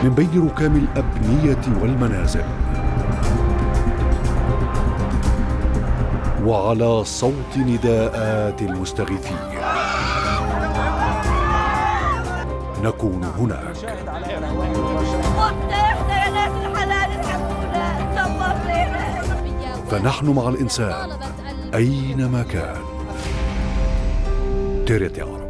من بين ركام الأبنية والمنازل، وعلى صوت نداءات المستغيثين نكون هناك. فنحن مع الإنسان أينما كان. تيريتي عرب.